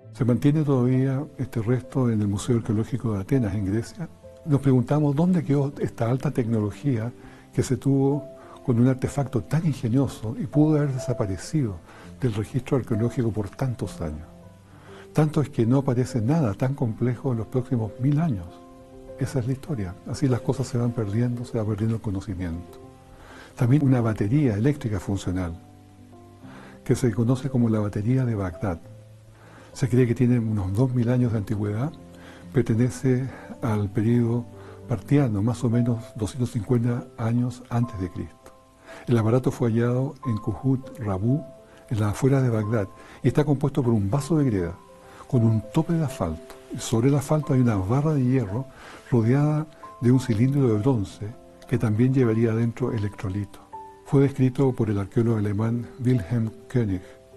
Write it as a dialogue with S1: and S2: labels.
S1: Se mantiene todavía este resto en el Museo Arqueológico de Atenas, en Grecia. Nos preguntamos dónde quedó esta alta tecnología que se tuvo con un artefacto tan ingenioso y pudo haber desaparecido del registro arqueológico por tantos años. Tanto es que no aparece nada tan complejo en los próximos 1000 años. Esa es la historia. Así las cosas se van perdiendo, se va perdiendo el conocimiento. También una batería eléctrica funcional, que se conoce como la batería de Bagdad. Se cree que tiene unos 2000 años de antigüedad, pertenece al periodo partiano, más o menos 250 años antes de Cristo. El aparato fue hallado en Kuhut Rabu, en las afueras de Bagdad, y está compuesto por un vaso de greda, con un tope de asfalto. Y sobre el asfalto hay una barra de hierro rodeada de un cilindro de bronce que también llevaría adentro electrolito. Fue descrito por el arqueólogo alemán Wilhelm König.